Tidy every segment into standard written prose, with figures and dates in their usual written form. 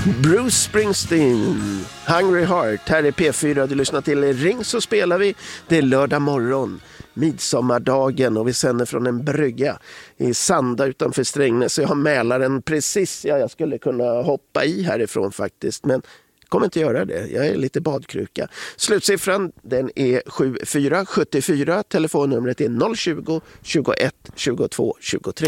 Bruce Springsteen, Hungry Heart. Här är P4, du lyssnar till Ring så spelar vi. Det är lördag morgon, midsommardagen, och vi sänder från en brygga i Sanda utanför Strängnäs. Jag har Mälaren precis, jag skulle kunna hoppa i härifrån faktiskt, men kommer inte göra det. Jag är lite badkruka. Slutsiffran, den är 7474. Telefonnumret är 020 21 22 23.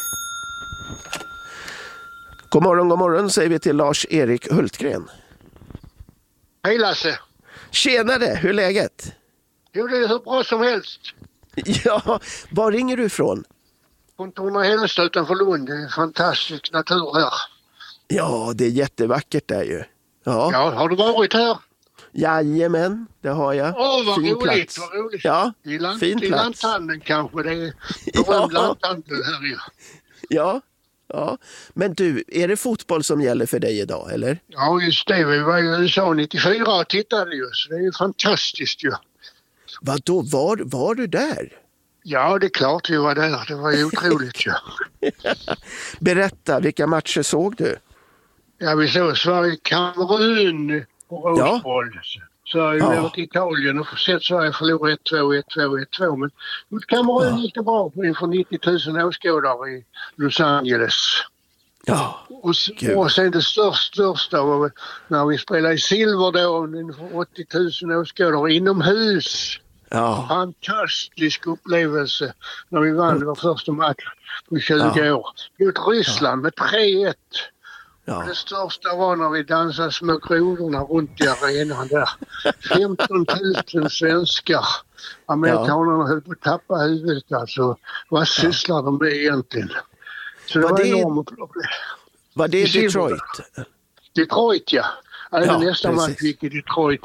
God morgon säger vi till Lars-Erik Hultgren. Hej Lasse. Tjenare, hur är läget? Jo, det är hur bra som helst. Ja, var ringer du ifrån? Från Torna-Hällestad utanför Lund. Det är fantastisk natur här. Ja, det är jättevackert där ju. Ja, har du varit här? Jajamän, det har jag. Vad fin roligt, plats. vad roligt. Ja, fin till plats. lanthandeln kanske, det är berömd lanthandel här ju. Ja. Men du, är det fotboll som gäller för dig idag, eller? Ja, just det. Vi var i USA 94 och tittade ju, så det är ju fantastiskt ju. Vadå, var du där? Ja, det är klart vi var där. Det var ju otroligt ju. Berätta, vilka matcher såg du? Ja, vi såg Sverige-Kamerun på Rosboll. Sverige över till Italien och sett Sverige förlora 1-2. Men mot Kamerun gick det bra inför 90 000 åskådare i Los Angeles. Ja, och sen det största var när vi spelade i Silver då inför 80 000 åskådare inomhus. Ja. Fantastisk upplevelse när vi vann vår första match på 20 år. Mot Ryssland med 3-1. Ja. Det största var när vi dansade små grodorna runt i arenan där. 15 000 svenskar. Amerikanerna höll på att tappa huvudet alltså. Vad sysslar de med egentligen? Så det var enormt problem. Var det Detroit? Detroit, ja. Även nästa match gick i Detroit.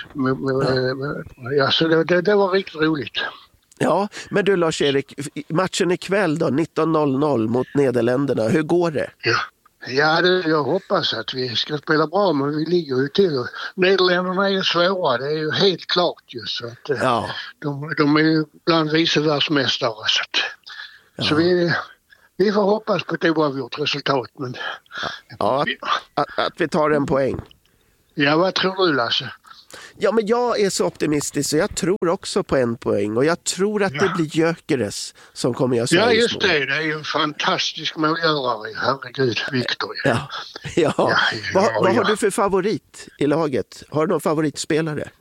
Så det var riktigt roligt. Ja, men du Lars-Erik, matchen ikväll då, 19:00 mot Nederländerna. Hur går det? Ja, jag hoppas att vi ska spela bra, men vi ligger ju till. Nederländerna är svåra, det är ju helt klart ju. Så att, de är ju bland vice världsmästare. Så vi får hoppas på ett oavgjort resultat. Men, att vi tar en poäng. Ja, vad tror du Lasse? Ja, men jag är så optimistisk så jag tror också på en poäng. Och jag tror att det blir Gyökeres som kommer göra Sveriges mål. Ja, just det. Det är ju en fantastisk målgörare. Herregud, Victor. Vad har du för favorit i laget? Har du någon favoritspelare?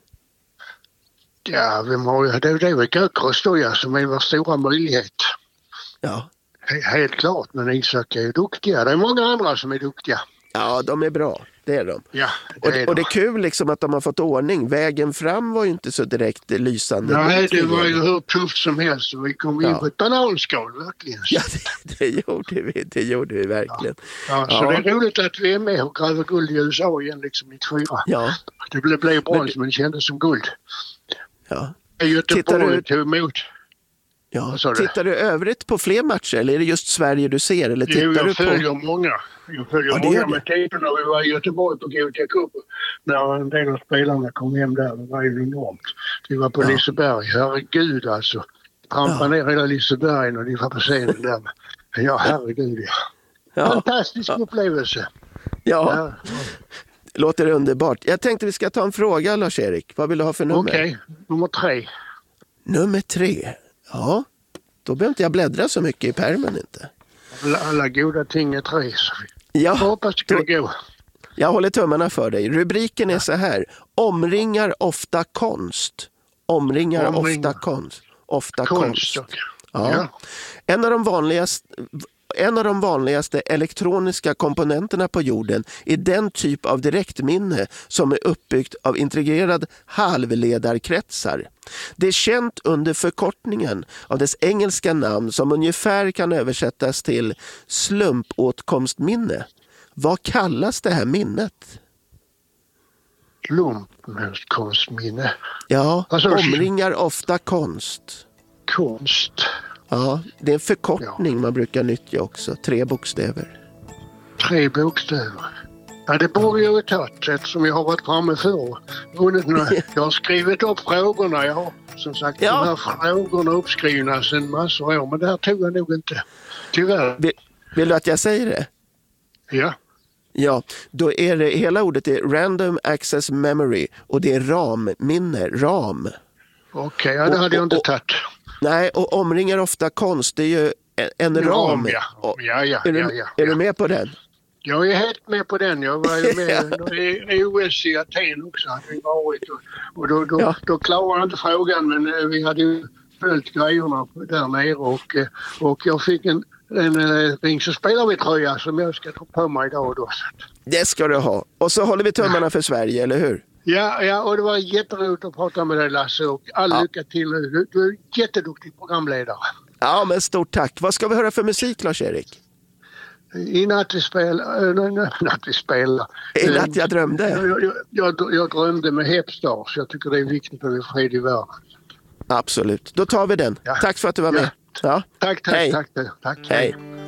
Ja, det är väl Gyökeres då, som är vår stora möjlighet. Ja. Helt klart, men Isak är ju duktiga. Det är många andra som är duktiga. Ja, de är bra. Det är de. Ja, och det är kul liksom att de har fått ordning. Vägen fram var ju inte så direkt lysande. Nej, det var ju hur tufft som helst. Vi kom in på ett bananskal, verkligen. Ja, det gjorde vi verkligen. Så det är roligt att vi är med och gräver guld i USA igen, liksom 94. Ja. Det blev brons, men det kändes som guld. Ja. Göteborg tog emot. Ja. Tittar du övrigt på fler matcher eller är det just Sverige du ser? Eller tittar jag följer många. Jag följer många med tiden när vi var i Göteborg på Gothia Cup. När en del av spelarna kom hem där, det var ju enormt. Vi var på Liseberg, herregud alltså. Trampade ner hela Liseberg och de var på scenen där. Ja, herregud ja. Fantastisk upplevelse. Ja. Låter underbart. Jag tänkte vi ska ta en fråga Lars-Erik. Vad vill du ha för nummer? Okej, nummer 3. Nummer 3? Ja, då behöver inte jag bläddra så mycket i pärmen inte. Alla goda ting är 3. Ja, hoppas det kan gå. Jag håller tummarna för dig. Rubriken är så här. Omringar ofta konst. Omringar ofta konst. Ofta konst. Ja. En av de vanligaste elektroniska komponenterna på jorden är den typ av direktminne som är uppbyggt av integrerad halvledarkretsar. Det är känt under förkortningen av dess engelska namn som ungefär kan översättas till slumpåtkomstminne. Vad kallas det här minnet? Slumpåtkomstminne? Ja, omringar ofta konst. Konst? Ja, det är en förkortning man brukar nyttja också. 3 bokstäver. 3 bokstäver? Ja, det borde jag ju tagit eftersom jag har varit framme för. Jag har skrivit upp frågorna. Jag har som sagt de här frågorna uppskrivna sedan massor år. Men det här tog jag nog inte. Tyvärr. Vill du att jag säger det? Ja. Ja, då är det, hela ordet är Random Access Memory och det är RAM-minne, RAM. Okej, ja, det hade jag inte tagit. Nej, och omringar ofta konst, det är ju en ram. Ja. Är du med på den? Jag är helt med på den. Jag var ju med i OS i Aten också. Hade vi varit, och då klarade jag inte frågan, men vi hade ju följt grejerna där nere och jag fick en Ring så spelar vi tröja som jag ska ta på mig idag då. Det ska du ha. Och så håller vi tummarna för Sverige, eller hur? Ja, och det var jätteroligt att prata med dig, Lasse, och all lycka till. Du är jätteduktig programledare. Ja, men stort tack. Vad ska vi höra för musik, Lars-Erik? I natt vi spelar. I natt jag drömde. Jag drömde med Hepstars. Jag tycker det är viktigt att vi får fred i världen. Absolut. Då tar vi den. Ja. Tack för att du var med. Ja. Tack. Hej.